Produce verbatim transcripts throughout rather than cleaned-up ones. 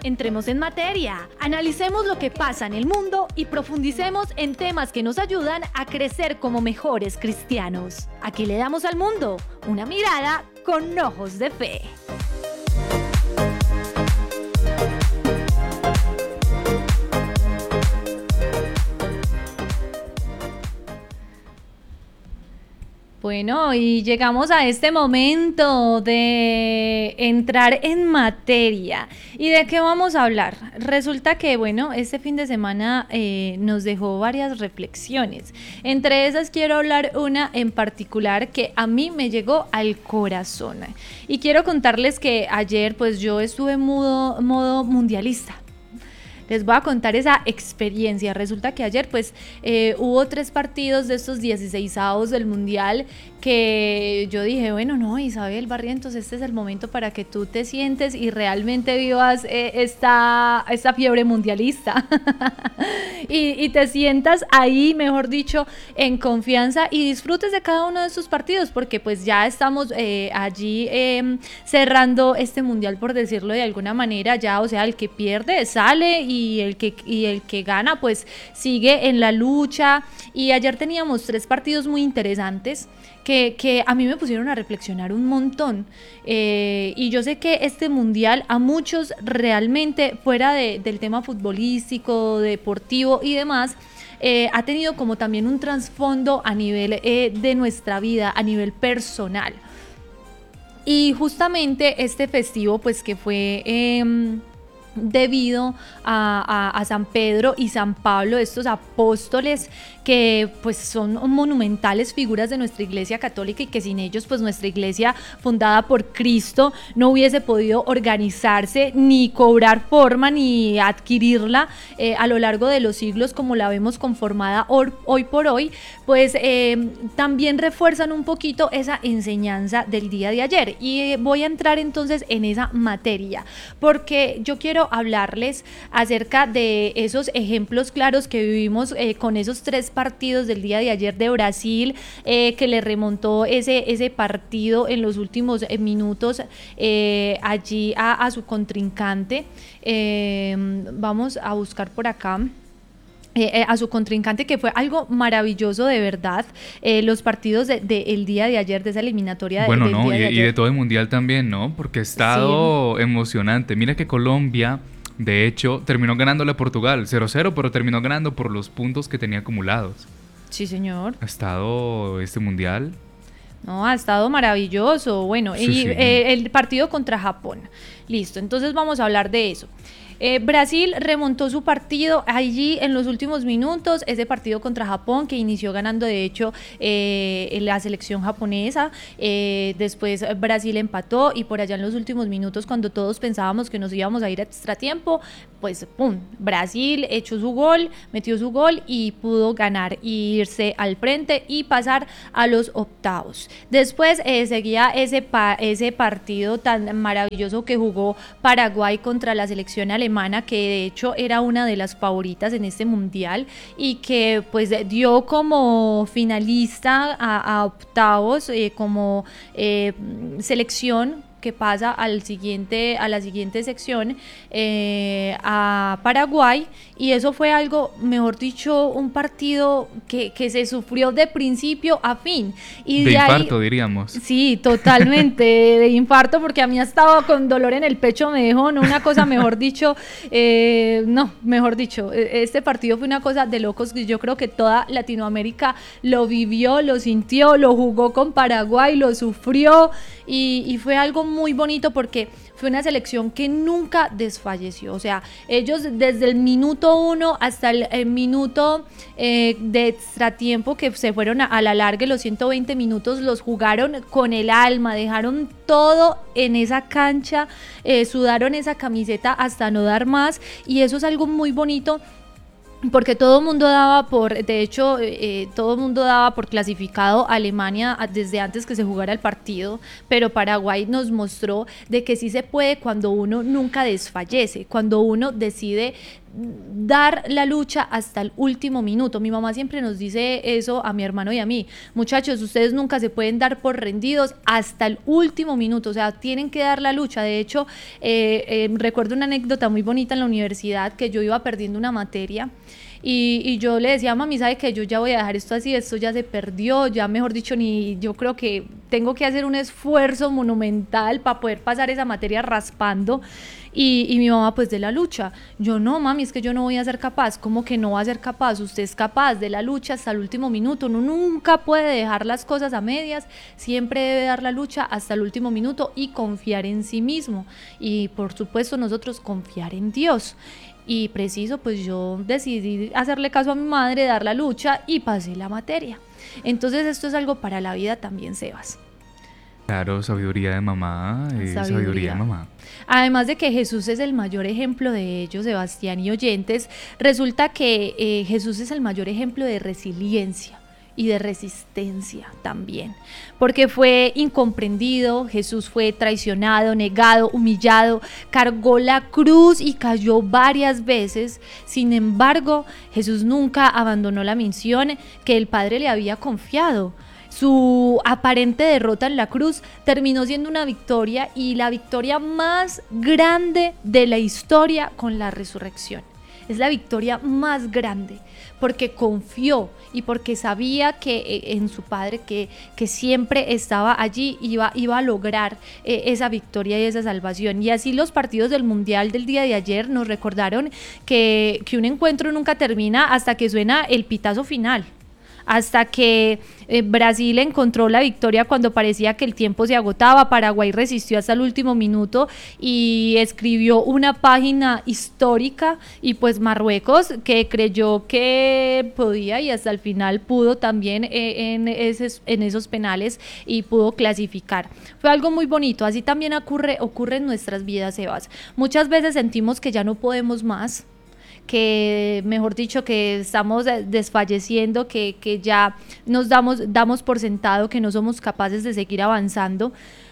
Entremos en materia, analicemos lo que pasa en el mundo y profundicemos en temas que nos ayudan a crecer como mejores cristianos. Aquí le damos al mundo una mirada con ojos de fe. Bueno, y llegamos a este momento de entrar en materia. ¿Y de qué vamos a hablar? Resulta que, bueno, este fin de semana eh, nos dejó varias reflexiones. Entre esas quiero hablar una en particular que a mí me llegó al corazón. Y quiero contarles que ayer, pues yo estuve en modo, modo mundialista. Les voy a contar esa experiencia. Resulta que ayer pues eh, hubo tres partidos de estos dieciseisavos del Mundial que yo dije, bueno, no, Isabel Barrientos, este es el momento para que tú te sientes y realmente vivas eh, esta, esta fiebre mundialista y, y te sientas ahí, mejor dicho, en confianza y disfrutes de cada uno de estos partidos porque pues ya estamos eh, allí eh, cerrando este Mundial, por decirlo de alguna manera, ya, o sea, el que pierde sale y Y el, que, y el que gana pues sigue en la lucha. Y ayer teníamos tres partidos muy interesantes que, que a mí me pusieron a reflexionar un montón, eh, y yo sé que este mundial a muchos realmente fuera de, del tema futbolístico, deportivo y demás, eh, ha tenido como también un trasfondo a nivel eh, de nuestra vida, a nivel personal. Y justamente este festivo pues que fue eh, debido a, a, a San Pedro y San Pablo, estos apóstoles que pues son monumentales figuras de nuestra iglesia católica y que sin ellos pues nuestra iglesia fundada por Cristo no hubiese podido organizarse ni cobrar forma ni adquirirla eh, a lo largo de los siglos como la vemos conformada hoy, hoy por hoy, pues eh, también refuerzan un poquito esa enseñanza del día de ayer. Y eh, voy a entrar entonces en esa materia porque yo quiero hablarles acerca de esos ejemplos claros que vivimos eh, con esos tres partidos del día de ayer de Brasil, eh, que le remontó ese, ese partido en los últimos eh, minutos eh, allí a, a su contrincante. Eh, vamos a buscar por acá. Eh, a su contrincante, que fue algo maravilloso de verdad, eh, los partidos del de, de el día de ayer, de esa eliminatoria bueno, del no, día y, de ayer. y de todo el mundial también, ¿no? Porque ha estado sí. emocionante. Mira que Colombia, de hecho, terminó ganándole a Portugal cero cero, pero terminó ganando por los puntos que tenía acumulados. Sí, señor. Ha estado este mundial... No, ha estado maravilloso. Bueno, sí, y sí. Eh, el partido contra Japón. Listo, entonces vamos a hablar de eso. Eh, Brasil remontó su partido allí en los últimos minutos, ese partido contra Japón que inició ganando de hecho eh, la selección japonesa, eh, después Brasil empató y por allá en los últimos minutos cuando todos pensábamos que nos íbamos a ir a extratiempo, pues pum, Brasil echó su gol, metió su gol y pudo ganar y irse al frente y pasar a los octavos. Después eh, seguía ese, pa- ese partido tan maravilloso que jugó Paraguay contra la selección alemana, que de hecho era una de las favoritas en este mundial y que pues dio como finalista a, a octavos eh, como eh, selección que pasa al siguiente, a la siguiente sección eh, a Paraguay, y eso fue algo, mejor dicho, un partido que, que se sufrió de principio a fin. Y de, de infarto, ahí, diríamos. Sí, totalmente, de, de infarto, porque a mí ha estado con dolor en el pecho, me dejó, no, una cosa, mejor dicho, eh, no, mejor dicho, este partido fue una cosa de locos, que yo creo que toda Latinoamérica lo vivió, lo sintió, lo jugó con Paraguay, lo sufrió, y, y fue algo muy bonito porque fue una selección que nunca desfalleció. O sea, ellos desde el minuto uno hasta el, el minuto eh, de extratiempo que se fueron a, a la larga, los ciento veinte minutos los jugaron con el alma, dejaron todo en esa cancha, eh, sudaron esa camiseta hasta no dar más, y eso es algo muy bonito. Porque todo el mundo daba por, de hecho, eh, todo el mundo daba por clasificado a Alemania desde antes que se jugara el partido, pero Paraguay nos mostró de que sí se puede cuando uno nunca desfallece, cuando uno decide dar la lucha hasta el último minuto. Mi mamá siempre nos dice eso a mi hermano y a mí: muchachos, ustedes nunca se pueden dar por rendidos hasta el último minuto, o sea, tienen que dar la lucha. De hecho, eh, eh, recuerdo una anécdota muy bonita en la universidad, que yo iba perdiendo una materia y, y yo le decía a mami: ¿sabe qué? Yo ya voy a dejar esto así, esto ya se perdió, ya mejor dicho, ni yo creo que tengo que hacer un esfuerzo monumental para poder pasar esa materia raspando. Y, y mi mamá: pues de la lucha. Yo: no, mami, es que yo no voy a ser capaz. ¿Cómo que no va a ser capaz? Usted es capaz de la lucha hasta el último minuto. Uno nunca puede dejar las cosas a medias, siempre debe dar la lucha hasta el último minuto y confiar en sí mismo. Y por supuesto nosotros confiar en Dios. Y preciso, pues yo decidí hacerle caso a mi madre, dar la lucha y pasé la materia. Entonces esto es algo para la vida también, Sebas. Claro, sabiduría de mamá, eh, sabiduría. sabiduría de mamá. Además de que Jesús es el mayor ejemplo de ello, Sebastián y oyentes, resulta que eh, Jesús es el mayor ejemplo de resiliencia y de resistencia también, porque fue incomprendido, Jesús fue traicionado, negado, humillado, cargó la cruz y cayó varias veces. Sin embargo, Jesús nunca abandonó la misión que el Padre le había confiado. Su aparente derrota en la cruz terminó siendo una victoria, y la victoria más grande de la historia con la resurrección. Es la victoria más grande porque confió y porque sabía que en su Padre, que, que siempre estaba allí, iba, iba a lograr eh, esa victoria y esa salvación. Y así los partidos del Mundial del día de ayer nos recordaron que, que un encuentro nunca termina hasta que suena el pitazo final. Hasta que eh, Brasil encontró la victoria cuando parecía que el tiempo se agotaba. Paraguay resistió hasta el último minuto y escribió una página histórica, y pues Marruecos, que creyó que podía y hasta el final pudo también eh, en, esos, en esos penales, y pudo clasificar. Fue algo muy bonito. Así también ocurre, ocurre en nuestras vidas, Sebas. Muchas veces sentimos que ya no podemos más, que mejor dicho que estamos desfalleciendo, que, que ya nos damos, damos por sentado que no somos capaces de seguir avanzando,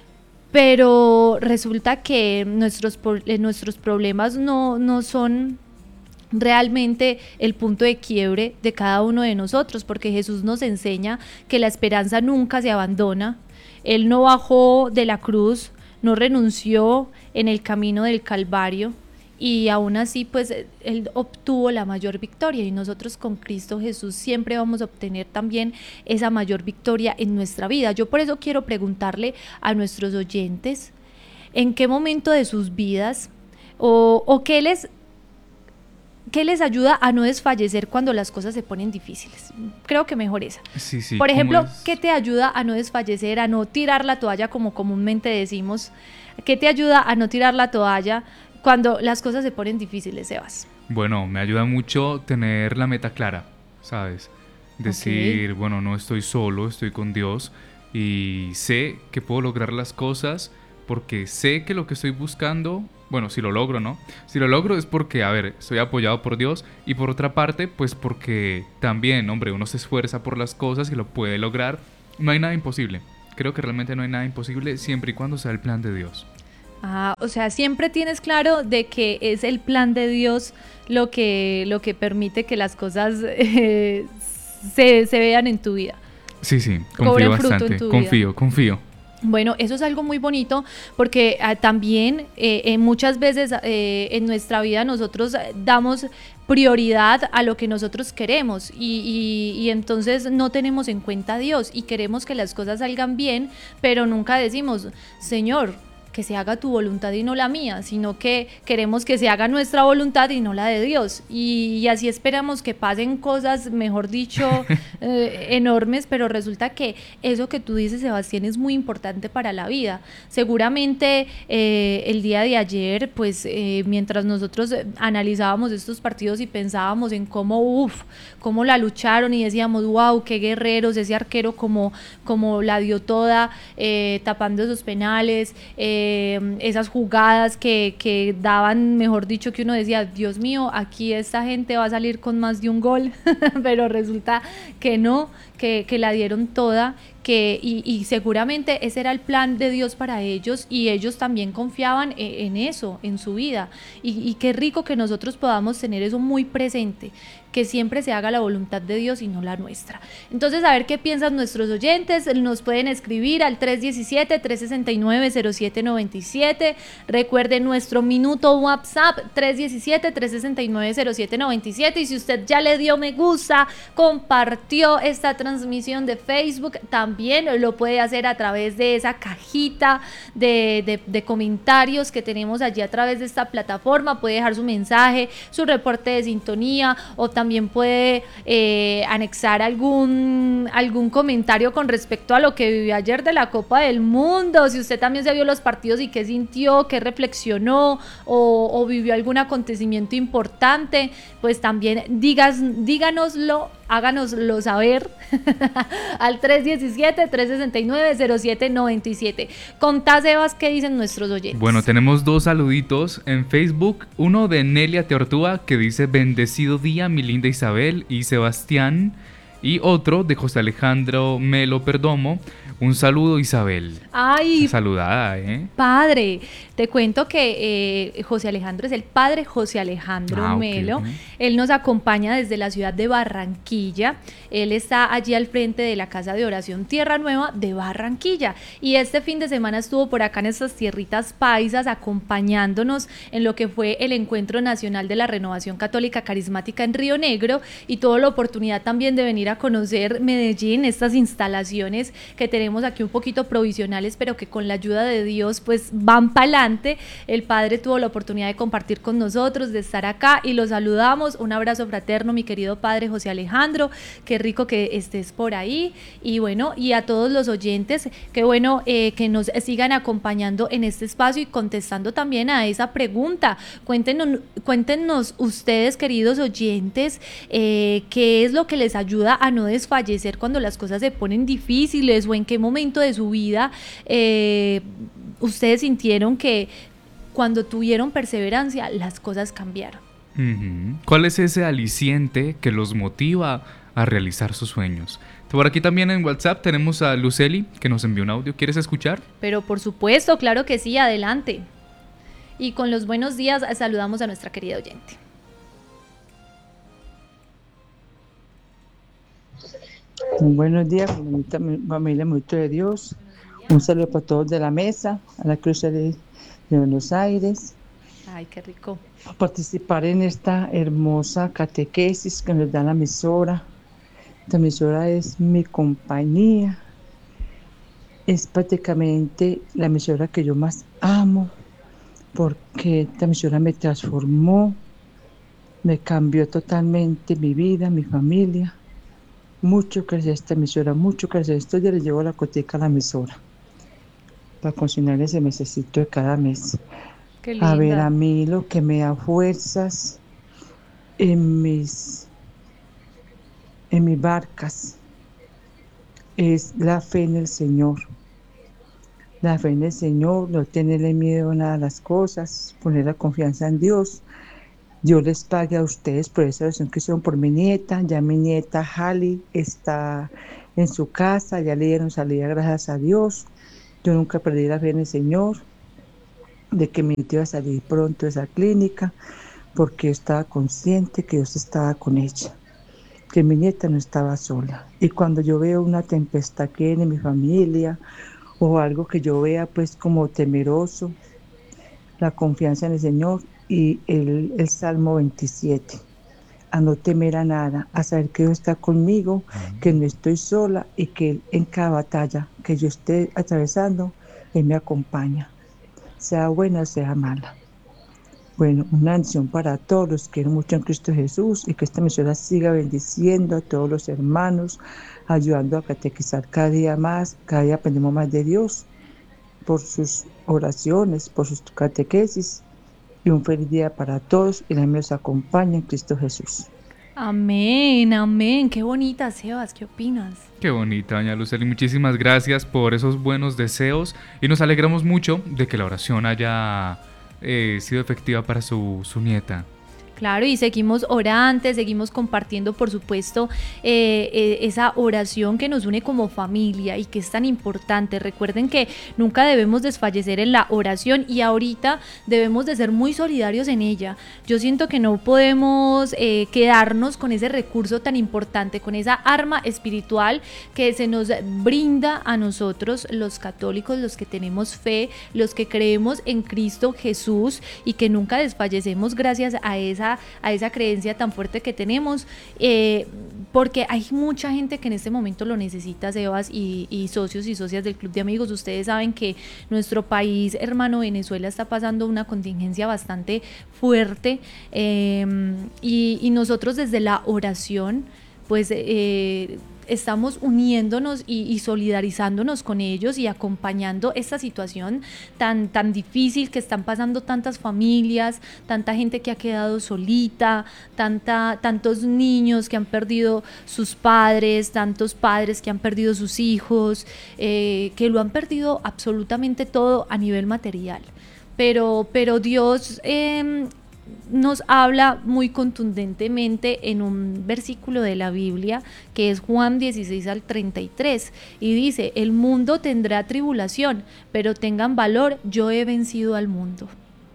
pero resulta que nuestros, nuestros problemas no, no son realmente el punto de quiebre de cada uno de nosotros, porque Jesús nos enseña que la esperanza nunca se abandona. Él no bajó de la cruz, no renunció en el camino del Calvario, y aún así pues él obtuvo la mayor victoria, y nosotros con Cristo Jesús siempre vamos a obtener también esa mayor victoria en nuestra vida. Yo por eso quiero preguntarle a nuestros oyentes: ¿en qué momento de sus vidas o, o qué les qué les ayuda a no desfallecer cuando las cosas se ponen difíciles? Creo que mejor esa. Sí, sí, por ejemplo, es? ¿qué te ayuda a no desfallecer, a no tirar la toalla como comúnmente decimos? ¿Qué te ayuda a no tirar la toalla cuando las cosas se ponen difíciles, Sebas? Bueno, me ayuda mucho tener la meta clara, ¿sabes? Decir, okay, bueno, no estoy solo, estoy con Dios y sé que puedo lograr las cosas porque sé que lo que estoy buscando, bueno, si lo logro, ¿no? Si lo logro es porque, a ver, estoy apoyado por Dios, y por otra parte, pues porque también, hombre, uno se esfuerza por las cosas y lo puede lograr. No hay nada imposible. Creo que realmente no hay nada imposible siempre y cuando sea el plan de Dios. Ah, o sea, siempre tienes claro de que es el plan de Dios lo que, lo que permite que las cosas eh, se, se vean en tu vida. Sí, sí, confío bastante, confío, vida. confío. Bueno, eso es algo muy bonito porque ah, también eh, eh, muchas veces eh, en nuestra vida nosotros damos prioridad a lo que nosotros queremos y, y, y entonces no tenemos en cuenta a Dios y queremos que las cosas salgan bien, pero nunca decimos: Señor, que se haga tu voluntad y no la mía, sino que queremos que se haga nuestra voluntad y no la de Dios. Y, y así esperamos que pasen cosas, mejor dicho, eh, enormes, pero resulta que eso que tú dices, Sebastián, es muy importante para la vida. Seguramente eh, el día de ayer, pues eh, mientras nosotros analizábamos estos partidos y pensábamos en cómo, uff, cómo la lucharon y decíamos: wow, qué guerreros, ese arquero como, como la dio toda, eh, tapando esos penales, eh, esas jugadas que, que daban, mejor dicho, que uno decía: Dios mío, aquí esta gente va a salir con más de un gol, pero resulta que no, que, que la dieron toda, que, y, y seguramente ese era el plan de Dios para ellos y ellos también confiaban en, en eso, en su vida. Y, y qué rico que nosotros podamos tener eso muy presente, que siempre se haga la voluntad de Dios y no la nuestra. Entonces, a ver qué piensan nuestros oyentes. Nos pueden escribir al tres uno siete, tres seis nueve, cero siete nueve siete. Recuerden nuestro minuto WhatsApp tres uno siete, tres seis nueve, cero siete nueve siete. Y si usted ya le dio me gusta, compartió esta transmisión de Facebook, también lo puede hacer a través de esa cajita de, de, de comentarios que tenemos allí a través de esta plataforma. Puede dejar su mensaje, su reporte de sintonía, o también También puede eh, anexar algún, algún comentario con respecto a lo que vivió ayer de la Copa del Mundo. Si usted también se vio los partidos y qué sintió, qué reflexionó o, o vivió algún acontecimiento importante, pues también digas, díganoslo, háganoslo saber al tres uno siete, tres seis nueve, cero siete nueve siete. Contá, Sebas, ¿qué dicen nuestros oyentes? Bueno, tenemos dos saluditos en Facebook. Uno de Nelia Teortúa, que dice: bendecido día, mi linda Isabel y Sebastián. Y otro de José Alejandro Melo Perdomo: un saludo, Isabel. Ay, saludada, ¿eh? Padre, te cuento que eh, José Alejandro es el padre José Alejandro ah, Melo. Okay. Él nos acompaña desde la ciudad de Barranquilla. Él está allí al frente de la Casa de Oración Tierra Nueva de Barranquilla. Y este fin de semana estuvo por acá en estas tierritas paisas acompañándonos en lo que fue el Encuentro Nacional de la Renovación Católica Carismática en Río Negro, y tuvo la oportunidad también de venir a conocer Medellín, estas instalaciones que tenemos aquí un poquito provisionales, pero que con la ayuda de Dios pues van para adelante. El padre tuvo la oportunidad de compartir con nosotros, de estar acá, y lo saludamos. Un abrazo fraterno, mi querido padre José Alejandro, qué rico que estés por ahí. Y bueno, y a todos los oyentes, qué bueno eh, que nos sigan acompañando en este espacio y contestando también a esa pregunta. Cuéntenos, cuéntenos ustedes, queridos oyentes, eh, qué es lo que les ayuda a no desfallecer cuando las cosas se ponen difíciles, o en qué momento de su vida eh, ustedes sintieron que cuando tuvieron perseverancia las cosas cambiaron. Uh-huh. ¿Cuál es ese aliciente que los motiva a realizar sus sueños? Por aquí también en WhatsApp tenemos a Luceli, que nos envió un audio. ¿Quieres escuchar? Pero por supuesto, claro que sí, adelante. Y con los buenos días saludamos a nuestra querida oyente. Buenos días, familia Mucho de Dios. Un saludo para todos de la mesa, a la Cruz de, de Buenos Aires. Ay, qué rico. Participar en esta hermosa catequesis que nos da la emisora. Esta emisora es mi compañía. Es prácticamente la emisora que yo más amo, porque esta emisora me transformó, me cambió totalmente mi vida, mi familia. Mucho gracias a esta emisora, mucho gracias. Esto ya le llevo la coteca a la emisora para consignar ese mesecito de cada mes. Qué linda. A ver, a mí lo que me da fuerzas en mis, en mis barcas es la fe en el Señor. La fe en el Señor, no tenerle miedo a nada a las cosas, poner la confianza en Dios. Dios les pague a ustedes por esa oración que hicieron por mi nieta. Ya mi nieta Hali está en su casa, ya le dieron salida, gracias a Dios. Yo nunca perdí la fe en el Señor, de que mi nieta iba a salir pronto de esa clínica, porque yo estaba consciente que Dios estaba con ella, que mi nieta no estaba sola. Y cuando yo veo una tempestad que viene en mi familia, o algo que yo vea pues como temeroso, la confianza en el Señor y el, el Salmo veintisiete, a no temer a nada, a saber que Dios está conmigo, que no estoy sola, y que en cada batalla que yo esté atravesando, Él me acompaña, sea buena o sea mala. Bueno, una bendición para todos, los quiero mucho en Cristo Jesús, y que esta emisora siga bendiciendo a todos los hermanos, ayudando a catequizar cada día más, cada día aprendemos más de Dios, por sus oraciones, por sus catequesis. Y un feliz día para todos, y la nos acompaña en Cristo Jesús. Amén, amén. Qué bonita, Sebas, ¿qué opinas? Qué bonita, doña Luceli. Muchísimas gracias por esos buenos deseos, y nos alegramos mucho de que la oración haya eh, sido efectiva para su, su nieta. Claro, y seguimos orantes, seguimos compartiendo, por supuesto, eh, eh, esa oración que nos une como familia y que es tan importante. Recuerden que nunca debemos desfallecer en la oración y ahorita debemos de ser muy solidarios en ella. Yo siento que no podemos eh, quedarnos con ese recurso tan importante, con esa arma espiritual que se nos brinda a nosotros, los católicos, los que tenemos fe, los que creemos en Cristo Jesús y que nunca desfallecemos gracias a esa a esa creencia tan fuerte que tenemos, eh, porque hay mucha gente que en este momento lo necesita, Sebas, y, y socios y socias del Club de Amigos. Ustedes saben que nuestro país hermano Venezuela está pasando una contingencia bastante fuerte, eh, y, y nosotros desde la oración pues eh, estamos uniéndonos y, y solidarizándonos con ellos y acompañando esta situación tan, tan difícil que están pasando tantas familias, tanta gente que ha quedado solita, tanta, tantos niños que han perdido sus padres, tantos padres que han perdido sus hijos, eh, que lo han perdido absolutamente todo a nivel material. Pero, pero Dios eh, nos habla muy contundentemente en un versículo de la Biblia que es Juan dieciséis al treinta y tres y dice: el mundo tendrá tribulación, pero tengan valor, yo he vencido al mundo.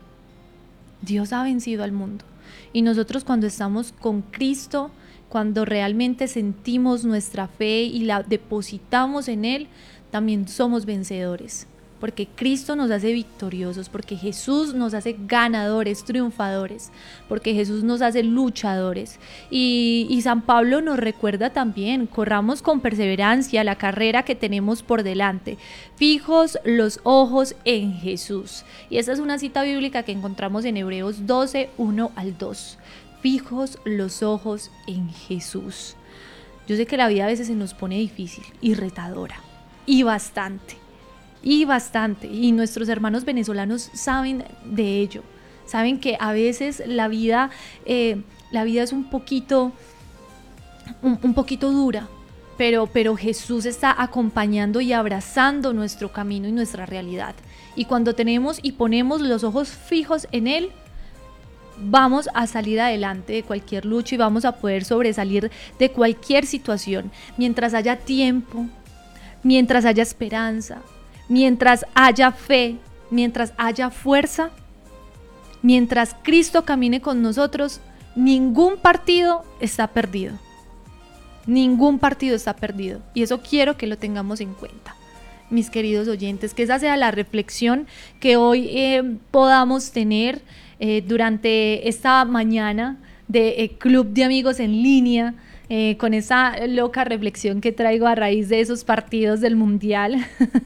Dios ha vencido al mundo y nosotros cuando estamos con Cristo, cuando realmente sentimos nuestra fe y la depositamos en Él, también somos vencedores. Porque Cristo nos hace victoriosos, porque Jesús nos hace ganadores, triunfadores, porque Jesús nos hace luchadores. Y, y San Pablo nos recuerda también: corramos con perseverancia la carrera que tenemos por delante, fijos los ojos en Jesús. Y esa es una cita bíblica que encontramos en Hebreos doce, uno al dos. Fijos los ojos en Jesús. Yo sé que la vida a veces se nos pone difícil y retadora, y bastante. Y bastante, y nuestros hermanos venezolanos saben de ello, saben que a veces la vida, eh, la vida es un poquito, un, un poquito dura, pero, pero Jesús está acompañando y abrazando nuestro camino y nuestra realidad. Y cuando tenemos y ponemos los ojos fijos en Él, vamos a salir adelante de cualquier lucha y vamos a poder sobresalir de cualquier situación, mientras haya tiempo, mientras haya esperanza, mientras haya fe, mientras haya fuerza, mientras Cristo camine con nosotros, ningún partido está perdido. Ningún partido está perdido. Y eso quiero que lo tengamos en cuenta, mis queridos oyentes, que esa sea la reflexión que hoy eh, podamos tener eh, durante esta mañana de eh, Club de Amigos en línea, eh, con esa loca reflexión que traigo a raíz de esos partidos del Mundial.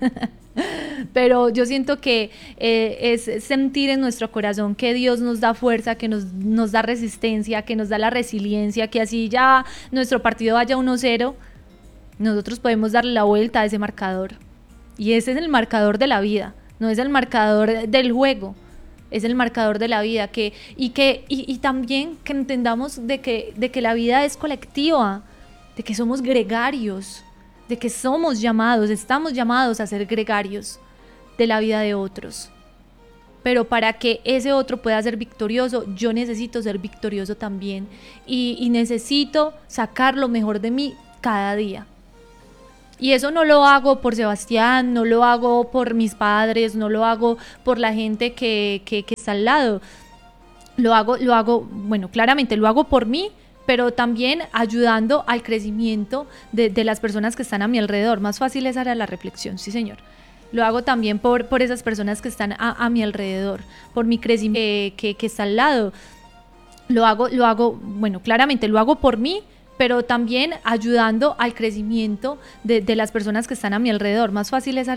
Pero yo siento que eh, es sentir en nuestro corazón que Dios nos da fuerza, que nos, nos da resistencia, que nos da la resiliencia, que así ya nuestro partido vaya uno cero, nosotros podemos darle la vuelta a ese marcador. Y ese es el marcador de la vida, no es el marcador del juego, es el marcador de la vida. Que, y, que, y, y también que entendamos de que, de que la vida es colectiva, de que somos gregarios, de que somos llamados, estamos llamados a ser gregarios de la vida de otros. Pero para que ese otro pueda ser victorioso, yo necesito ser victorioso también. Y, y necesito sacar lo mejor de mí cada día. Y eso no lo hago por Sebastián, no lo hago por mis padres, no lo hago por la gente que, que, que está al lado. Lo hago, lo hago, bueno, claramente lo hago por mí, pero también ayudando al crecimiento de, de las personas que están a mi alrededor. Más fácil esa era la reflexión, sí señor. Lo hago también por, por esas personas que están a, a mi alrededor, por mi crecimiento eh, que, que está al lado. Lo hago, lo hago, bueno, claramente lo hago por mí, pero también ayudando al crecimiento de, de las personas que están a mi alrededor. Más fácil esa